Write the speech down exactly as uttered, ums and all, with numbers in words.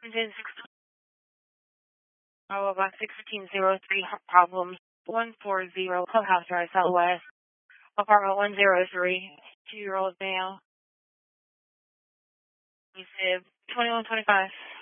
Engine six, Bravo box six fifteen zero three problems one four zero Clubhouse Drive Southwest, apartment one zero three, two year old male, receive twenty one twenty five.